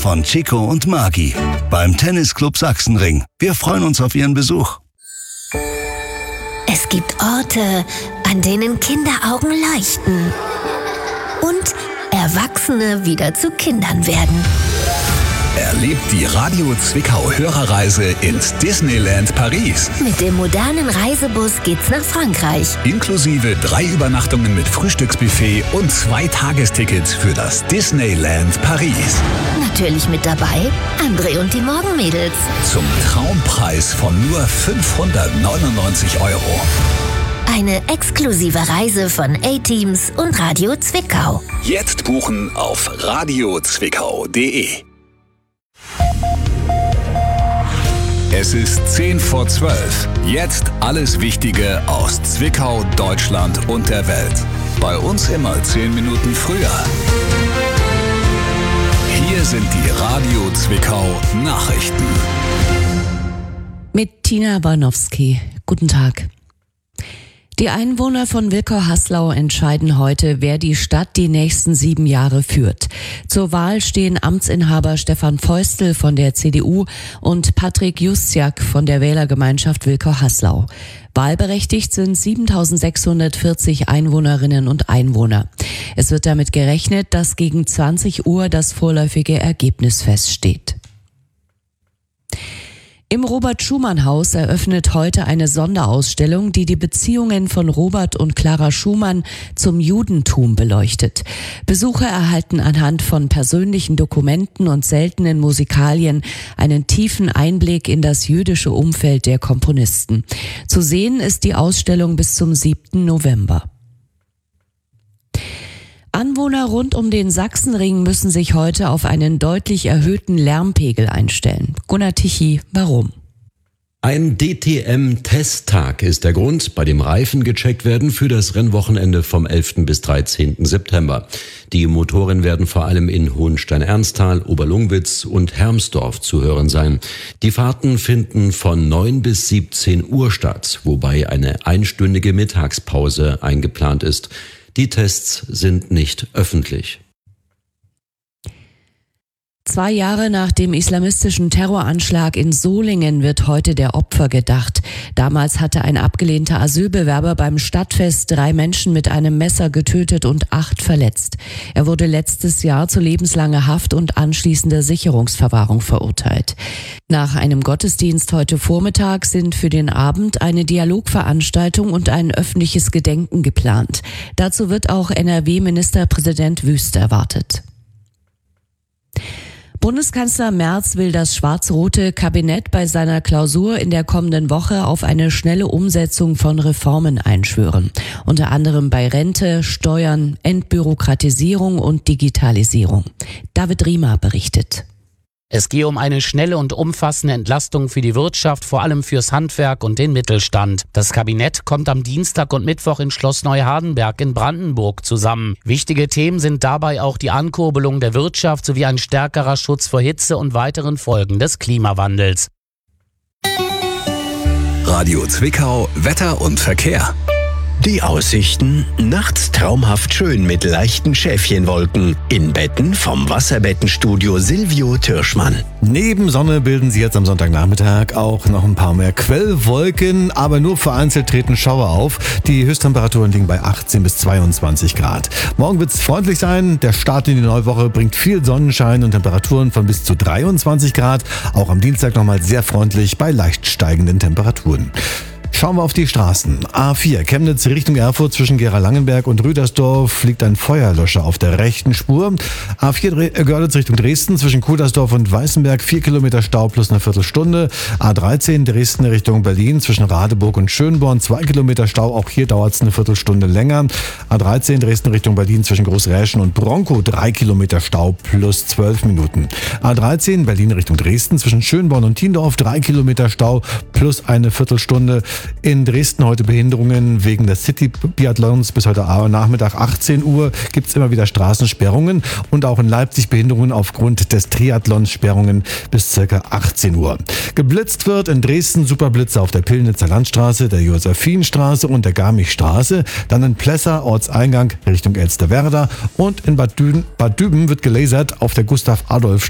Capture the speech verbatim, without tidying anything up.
von Chico und Magi beim Tennisclub Sachsenring. Wir freuen uns auf Ihren Besuch. Es gibt Orte, an denen Kinderaugen leuchten und Erwachsene wieder zu Kindern werden. Erlebt die Radio Zwickau Hörerreise ins Disneyland Paris. Mit dem modernen Reisebus geht's nach Frankreich. Inklusive drei Übernachtungen mit Frühstücksbuffet und zwei Tagestickets für das Disneyland Paris. Natürlich mit dabei André und die Morgenmädels. Zum Traumpreis von nur fünfhundertneunundneunzig Euro. Eine exklusive Reise von A-Teams und Radio Zwickau. Jetzt buchen auf radio zwickau punkt de. Es ist zehn vor zwölf. Jetzt alles Wichtige aus Zwickau, Deutschland und der Welt. Bei uns immer zehn Minuten früher. Hier sind die Radio Zwickau Nachrichten. Mit Tina Barnowski. Guten Tag. Die Einwohner von Wilkow-Haslau entscheiden heute, wer die Stadt die nächsten sieben Jahre führt. Zur Wahl stehen Amtsinhaber Stefan Feustel von der C D U und Patrick Juszjak von der Wählergemeinschaft Wilkow-Haslau. Wahlberechtigt sind siebentausendsechshundertvierzig Einwohnerinnen und Einwohner. Es wird damit gerechnet, dass gegen zwanzig Uhr das vorläufige Ergebnis feststeht. Im Robert-Schumann-Haus eröffnet heute eine Sonderausstellung, die die Beziehungen von Robert und Clara Schumann zum Judentum beleuchtet. Besucher erhalten anhand von persönlichen Dokumenten und seltenen Musikalien einen tiefen Einblick in das jüdische Umfeld der Komponisten. Zu sehen ist die Ausstellung bis zum siebten November. Anwohner rund um den Sachsenring müssen sich heute auf einen deutlich erhöhten Lärmpegel einstellen. Gunnar Tichy, warum? Ein D T M-Testtag ist der Grund, bei dem Reifen gecheckt werden für das Rennwochenende vom elften bis dreizehnten September. Die Motoren werden vor allem in Hohenstein-Ernsthal, Oberlungwitz und Hermsdorf zu hören sein. Die Fahrten finden von neun bis siebzehn Uhr statt, wobei eine einstündige Mittagspause eingeplant ist. Die Tests sind nicht öffentlich. Zwei Jahre nach dem islamistischen Terroranschlag in Solingen wird heute der Opfer gedacht. Damals hatte ein abgelehnter Asylbewerber beim Stadtfest drei Menschen mit einem Messer getötet und acht verletzt. Er wurde letztes Jahr zu lebenslanger Haft und anschließender Sicherungsverwahrung verurteilt. Nach einem Gottesdienst heute Vormittag sind für den Abend eine Dialogveranstaltung und ein öffentliches Gedenken geplant. Dazu wird auch N R W-Ministerpräsident Wüst erwartet. Bundeskanzler Merz will das schwarz-rote Kabinett bei seiner Klausur in der kommenden Woche auf eine schnelle Umsetzung von Reformen einschwören. Unter anderem bei Rente, Steuern, Entbürokratisierung und Digitalisierung. David Riemer berichtet. Es gehe um eine schnelle und umfassende Entlastung für die Wirtschaft, vor allem fürs Handwerk und den Mittelstand. Das Kabinett kommt am Dienstag und Mittwoch in Schloss Neuhardenberg in Brandenburg zusammen. Wichtige Themen sind dabei auch die Ankurbelung der Wirtschaft sowie ein stärkerer Schutz vor Hitze und weiteren Folgen des Klimawandels. Radio Zwickau, Wetter und Verkehr. Die Aussichten: nachts traumhaft schön mit leichten Schäfchenwolken. In Betten vom Wasserbettenstudio Silvio Türschmann. Neben Sonne bilden sich jetzt am Sonntagnachmittag auch noch ein paar mehr Quellwolken, aber nur vereinzelt treten Schauer auf. Die Höchsttemperaturen liegen bei achtzehn bis zweiundzwanzig Grad. Morgen wird es freundlich sein. Der Start in die neue Woche bringt viel Sonnenschein und Temperaturen von bis zu dreiundzwanzig Grad. Auch am Dienstag nochmal sehr freundlich bei leicht steigenden Temperaturen. Schauen wir auf die Straßen. A vier, Chemnitz Richtung Erfurt zwischen Gera-Langenberg und Rüdersdorf liegt ein Feuerlöscher auf der rechten Spur. A vier Görlitz Richtung Dresden zwischen Kudersdorf und Weißenberg, vier Kilometer Stau plus eine Viertelstunde. A dreizehn Dresden Richtung Berlin zwischen Radeburg und Schönborn, zwei Kilometer Stau, auch hier dauert es eine Viertelstunde länger. A dreizehn Dresden Richtung Berlin zwischen Großräschen und Bronkow, drei Kilometer Stau plus zwölf Minuten. A dreizehn Berlin Richtung Dresden zwischen Schönborn und Tiendorf, drei Kilometer Stau plus eine Viertelstunde. In Dresden heute Behinderungen wegen des City-Biathlons. Bis heute Nachmittag achtzehn Uhr gibt es immer wieder Straßensperrungen und auch in Leipzig Behinderungen aufgrund des Triathlons, Sperrungen bis ca. achtzehn Uhr. Geblitzt wird in Dresden Superblitze auf der Pillnitzer Landstraße, der Josephinstraße und der Garmichstraße. Dann in Plesser, Ortseingang Richtung Elsterwerda, und in Bad Düben, Bad Düben wird gelasert auf der Gustav-Adolf-Straße.